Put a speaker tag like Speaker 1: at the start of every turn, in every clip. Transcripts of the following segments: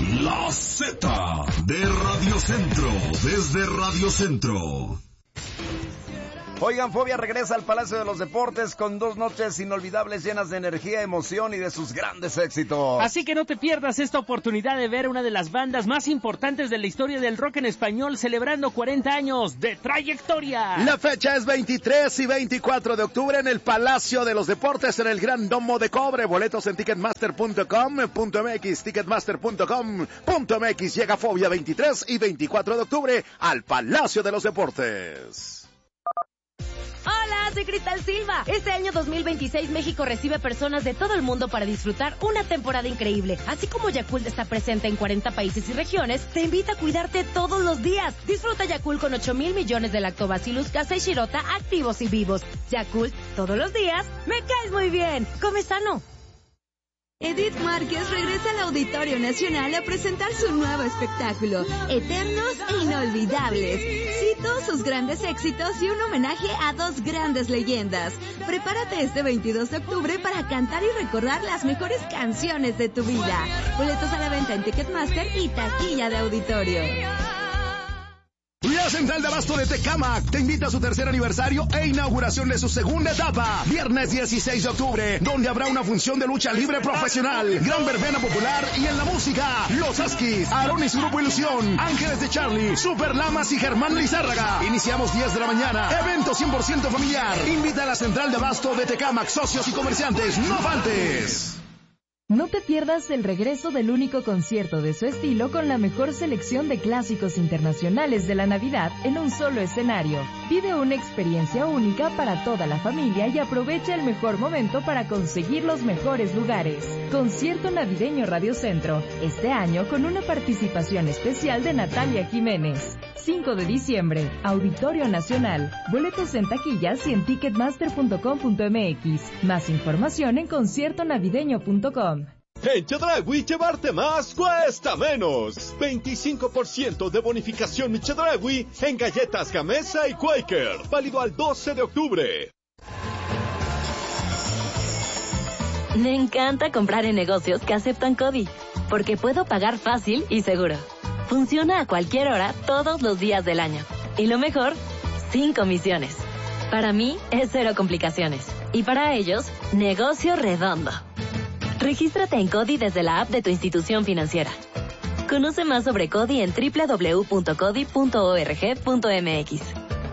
Speaker 1: La Z de Radio Centro, desde Radio Centro.
Speaker 2: Oigan, Fobia regresa al Palacio de los Deportes con 2 noches inolvidables llenas de energía, emoción y de sus grandes éxitos.
Speaker 3: Así que no te pierdas esta oportunidad de ver una de las bandas más importantes de la historia del rock en español celebrando 40 años de trayectoria.
Speaker 4: La fecha es 23 y 24 de octubre en el Palacio de los Deportes, en el Gran Domo de Cobre. Boletos en ticketmaster.com.mx, ticketmaster.com.mx. Llega Fobia 23 y 24 de octubre al Palacio de los Deportes.
Speaker 5: Hola, soy Cristal Silva. Este año 2026 México recibe personas de todo el mundo para disfrutar una temporada increíble. Así como Yakult está presente en 40 países y regiones, te invita a cuidarte todos los días. Disfruta Yakult con 8,000 millones de Lactobacillus casei shirota activos y vivos. Yakult, todos los días, me caes muy bien. Come sano.
Speaker 6: Edith Márquez regresa al Auditorio Nacional a presentar su nuevo espectáculo, Eternos e Inolvidables. Cito sus grandes éxitos y un homenaje a 2 grandes leyendas. Prepárate este 22 de octubre para cantar y recordar las mejores canciones de tu vida. Boletos a la venta en Ticketmaster y taquilla de auditorio.
Speaker 4: La Central de Abasto de Tecámac te invita a su 3er aniversario e inauguración de su segunda etapa. Viernes 16 de octubre, donde habrá una función de lucha libre profesional, gran verbena popular y en la música, Los Askis, Aarón y su Grupo Ilusión, Ángeles de Charlie, Super Lamas y Germán Lizárraga. Iniciamos 10 de la mañana. Evento 100% familiar. Invita a la Central de Abasto de Tecámac, socios y comerciantes. ¡No faltes!
Speaker 7: No te pierdas el regreso del único concierto de su estilo con la mejor selección de clásicos internacionales de la Navidad en un solo escenario. Vive una experiencia única para toda la familia y aprovecha el mejor momento para conseguir los mejores lugares. Concierto navideño Radio Centro, este año con una participación especial de Natalia Jiménez. 5 de diciembre, Auditorio Nacional. Boletos en taquillas y en ticketmaster.com.mx. Más información en conciertonavideño.com.
Speaker 8: En Chedraui, llevarte más cuesta menos. 25% de bonificación Chedraui en galletas Gamesa y Quaker. Válido al 12 de octubre.
Speaker 5: Me encanta comprar en negocios que aceptan CODI, porque puedo pagar fácil y seguro. Funciona a cualquier hora, todos los días del año. Y lo mejor, sin comisiones. Para mí, es 0 complicaciones. Y para ellos, negocio redondo. Regístrate en CODI desde la app de tu institución financiera. Conoce más sobre CODI en www.codi.org.mx.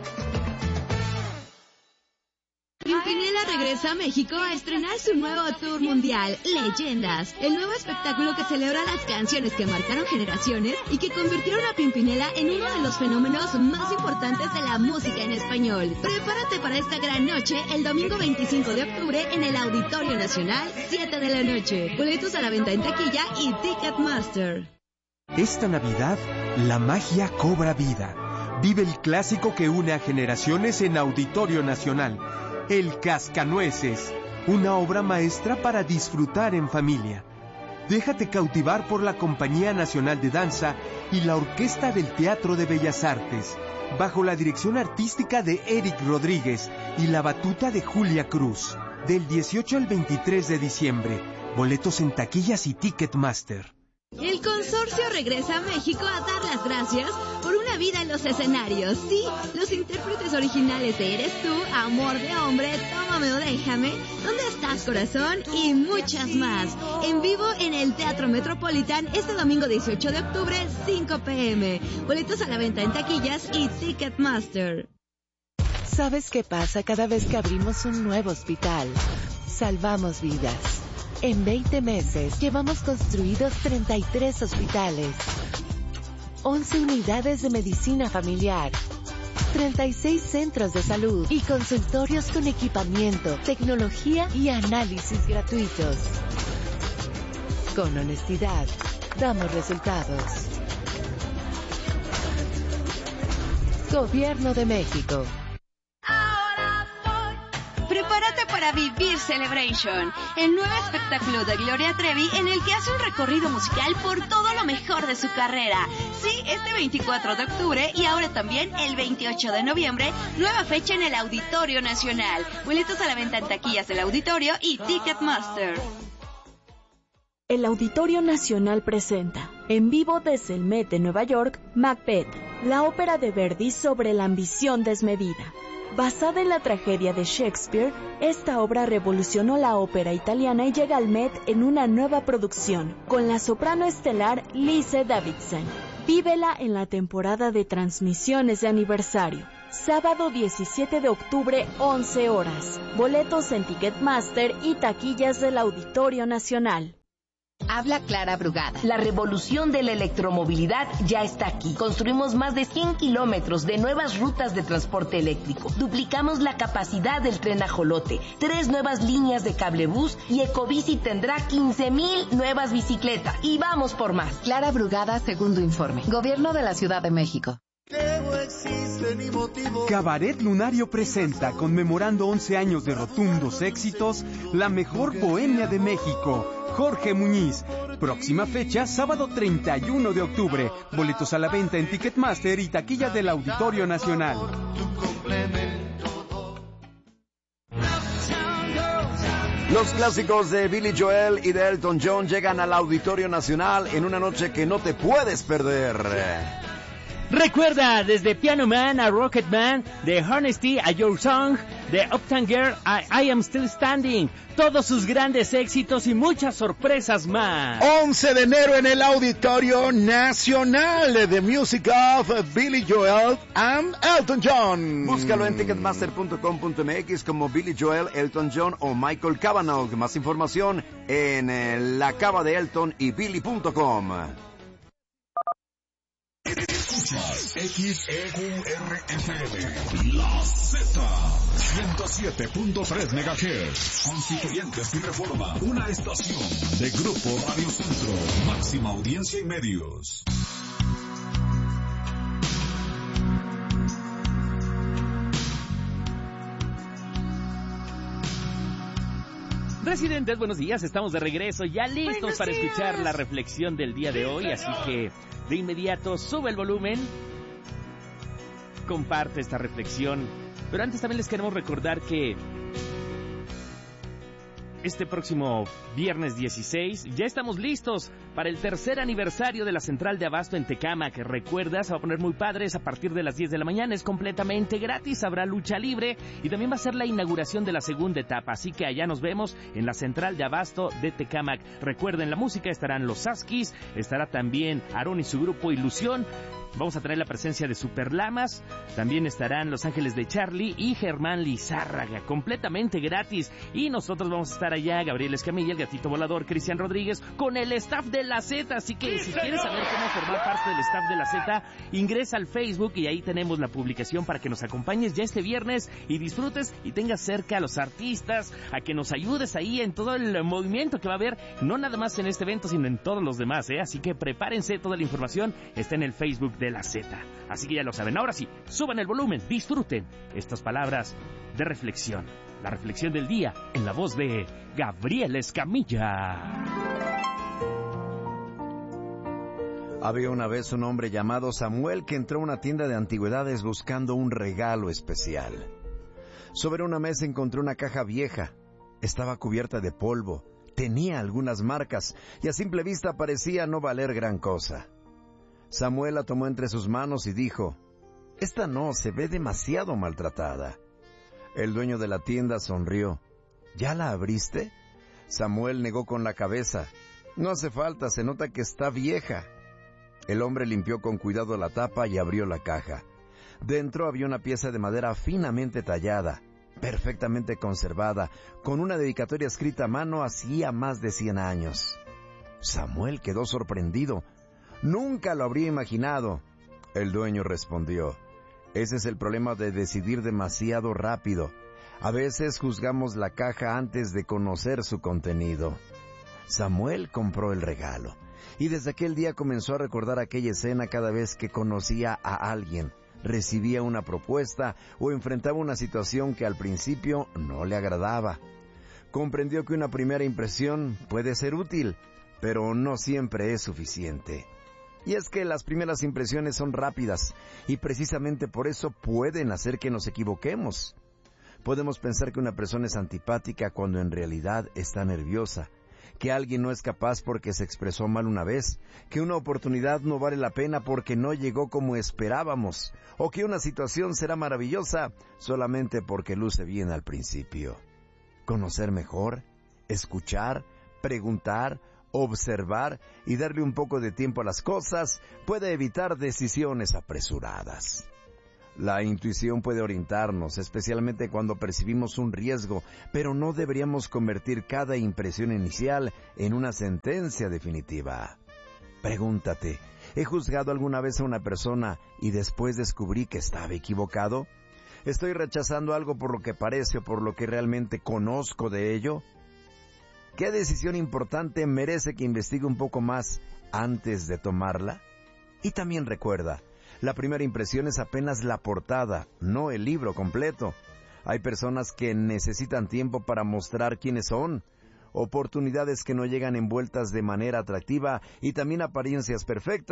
Speaker 6: Pimpinela regresa a México a estrenar su nuevo tour mundial, Leyendas, el nuevo espectáculo que celebra las canciones que marcaron generaciones y que convirtieron a Pimpinela en uno de los fenómenos más importantes de la música en español. Prepárate para esta gran noche el domingo 25 de octubre en el Auditorio Nacional, 7 de la noche. Boletos a la venta en taquilla y Ticketmaster.
Speaker 9: Esta Navidad, la magia cobra vida. Vive el clásico que une a generaciones en Auditorio Nacional. El Cascanueces, una obra maestra para disfrutar en familia. Déjate cautivar por la Compañía Nacional de Danza y la Orquesta del Teatro de Bellas Artes, bajo la dirección artística de Eric Rodríguez y la batuta de Julia Cruz. Del 18 al 23 de diciembre, boletos en taquillas y Ticketmaster.
Speaker 6: El consorcio regresa a México a dar las gracias por una vida en los escenarios. Sí, los intérpretes originales de Eres Tú, Amor de Hombre, Tómame o Déjame, ¿Dónde estás, corazón? Y muchas más. En vivo en el Teatro Metropolitan este domingo 18 de octubre, 5 p.m. Boletos a la venta en taquillas y Ticketmaster.
Speaker 10: ¿Sabes qué pasa cada vez que abrimos un nuevo hospital? Salvamos vidas. En 20 meses llevamos construidos 33 hospitales, 11 unidades de medicina familiar, 36 centros de salud y consultorios con equipamiento, tecnología y análisis gratuitos. Con honestidad, damos resultados. Gobierno de México.
Speaker 6: Prepárate para vivir Celebration, el nuevo espectáculo de Gloria Trevi en el que hace un recorrido musical por todo lo mejor de su carrera. Sí, este 24 de octubre y ahora también el 28 de noviembre, nueva fecha en el Auditorio Nacional. Boletos a la venta en taquillas del Auditorio y Ticketmaster.
Speaker 11: El Auditorio Nacional presenta, en vivo desde el Met de Nueva York, Macbeth, la ópera de Verdi sobre la ambición desmedida. Basada en la tragedia de Shakespeare, esta obra revolucionó la ópera italiana y llega al Met en una nueva producción, con la soprano estelar Lise Davidsen. Vívela en la temporada de transmisiones de aniversario. Sábado 17 de octubre, 11 horas. Boletos en Ticketmaster y taquillas del Auditorio Nacional.
Speaker 12: Habla Clara Brugada. La revolución de la electromovilidad ya está aquí. Construimos más de 100 kilómetros de nuevas rutas de transporte eléctrico. Duplicamos la capacidad del tren Ajolote, 3 nuevas líneas de cablebús y Ecobici tendrá 15,000 nuevas bicicletas. Y vamos por más.
Speaker 13: Clara Brugada, segundo informe. Gobierno de la Ciudad de México.
Speaker 9: Cabaret Lunario presenta, conmemorando 11 años de rotundos éxitos, la mejor bohemia de México. Jorge Muñiz. Próxima fecha, sábado 31 de octubre. Boletos a la venta en Ticketmaster y taquilla del Auditorio Nacional.
Speaker 2: Los clásicos de Billy Joel y de Elton John llegan al Auditorio Nacional en una noche que no te puedes perder.
Speaker 3: Recuerda, desde Piano Man a Rocket Man, de Honesty a Your Song, de Uptown Girl a I Am Still Standing, todos sus grandes éxitos y muchas sorpresas más.
Speaker 4: 11 de enero en el Auditorio Nacional, The Music of Billy Joel and Elton John.
Speaker 2: Búscalo en ticketmaster.com.mx como Billy Joel, Elton John o Michael Cavanaugh. Más información en la cava de Elton y Billy.com.
Speaker 1: Escuchas XEURFM, La Z, 107.3 MHz, Constituyentes y Reforma, una estación de Grupo Radio Centro, máxima audiencia y medios.
Speaker 3: Residentes, buenos días, estamos de regreso, ya listos para escuchar la reflexión del día de hoy, así que de inmediato sube el volumen, comparte esta reflexión, pero antes también les queremos recordar que este próximo viernes 16 ya estamos listos para el tercer aniversario de la Central de Abasto en Tecámac. Recuerda, se va a poner muy padres a partir de las 10 de la mañana, es completamente gratis, habrá lucha libre y también va a ser la inauguración de la segunda etapa, así que allá nos vemos en la Central de Abasto de Tecámac. Recuerden, la música estarán los Saskis, estará también Aarón y su grupo Ilusión. Vamos a traer la presencia de Superlamas, también estarán Los Ángeles de Charlie y Germán Lizárraga, completamente gratis. Y nosotros vamos a estar allá, Gabriel Escamilla, el Gatito Volador, Cristian Rodríguez, con el staff de la Z. Así que si quieres saber cómo formar parte del staff de la Z, ingresa al Facebook y ahí tenemos la publicación para que nos acompañes ya este viernes y disfrutes y tengas cerca a los artistas, a que nos ayudes ahí en todo el movimiento que va a haber, no nada más en este evento, sino en todos los demás, ¿eh? Así que prepárense, toda la información está en el Facebook de la Z. Así que ya lo saben. Ahora sí, suban el volumen, disfruten estas palabras de reflexión. La reflexión del día en la voz de Gabriel Escamilla.
Speaker 2: Había una vez un hombre llamado Samuel que entró a una tienda de antigüedades buscando un regalo especial. Sobre una mesa encontró una caja vieja. Estaba cubierta de polvo, tenía algunas marcas y a simple vista parecía no valer gran cosa. Samuel la tomó entre sus manos y dijo: «Esta no, se ve demasiado maltratada». El dueño de la tienda sonrió. «¿Ya la abriste?». Samuel negó con la cabeza. «No hace falta, se nota que está vieja». El hombre limpió con cuidado la tapa y abrió la caja. Dentro había una pieza de madera finamente tallada, perfectamente conservada, con una dedicatoria escrita a mano hacía más de 100 años. Samuel quedó sorprendido. «Nunca lo habría imaginado». El dueño respondió: «Ese es el problema de decidir demasiado rápido. A veces juzgamos la caja antes de conocer su contenido». Samuel compró el regalo, y desde aquel día comenzó a recordar aquella escena cada vez que conocía a alguien, recibía una propuesta o enfrentaba una situación que al principio no le agradaba. Comprendió que una primera impresión puede ser útil, pero no siempre es suficiente. Y es que las primeras impresiones son rápidas, y precisamente por eso pueden hacer que nos equivoquemos. Podemos pensar que una persona es antipática cuando en realidad está nerviosa, que alguien no es capaz porque se expresó mal una vez, que una oportunidad no vale la pena porque no llegó como esperábamos, o que una situación será maravillosa solamente porque luce bien al principio. Conocer mejor, escuchar, preguntar, observar y darle un poco de tiempo a las cosas puede evitar decisiones apresuradas. La intuición puede orientarnos, especialmente cuando percibimos un riesgo, pero no deberíamos convertir cada impresión inicial en una sentencia definitiva. Pregúntate, ¿he juzgado alguna vez a una persona y después descubrí que estaba equivocado? ¿Estoy rechazando algo por lo que parece o por lo que realmente conozco de ello? ¿Qué decisión importante merece que investigue un poco más antes de tomarla? Y también recuerda, la primera impresión es apenas la portada, no el libro completo. Hay personas que necesitan tiempo para mostrar quiénes son, oportunidades que no llegan envueltas de manera atractiva y también apariencias perfectas.